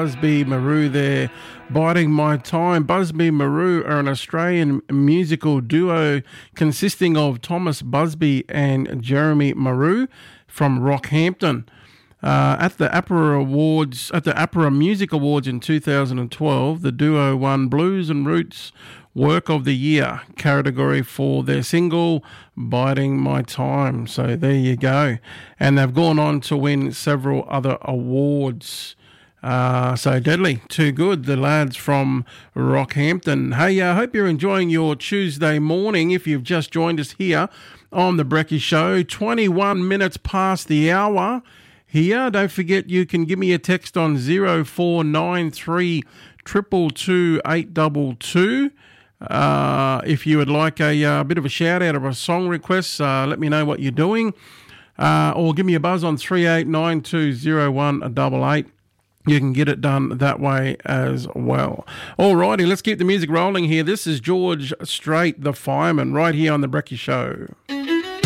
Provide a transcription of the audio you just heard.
Busby Marou there, biding my time. Busby Marou are an Australian musical duo consisting of Thomas Busby and Jeremy Marou from Rockhampton. At the APRA Music Awards in 2012, the duo won Blues and Roots Work of the Year category for their single Biding My Time. So there you go. And they've gone on to win several other awards. So deadly, too good, the lads from Rockhampton. Hey, I hope you're enjoying your Tuesday morning. If you've just joined us here on the Brecky Show, 21 minutes past the hour here. Don't forget you can give me a text on 0493 222 822. If you would like a bit of a shout out or a song request, let me know what you're doing. Or give me a buzz on 38920188. You can get it done that way as well. Alrighty, let's keep the music rolling here. This is George Strait, the Fireman, right here on the Brecky Show.